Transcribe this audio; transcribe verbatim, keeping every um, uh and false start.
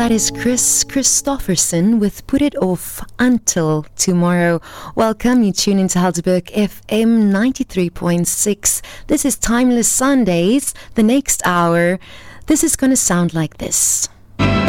that is Chris Christopherson with Put It Off Until Tomorrow. Welcome, you tune into Helderberg F M ninety-three point six. This is Timeless Sundays. The next hour, this is going to sound like this.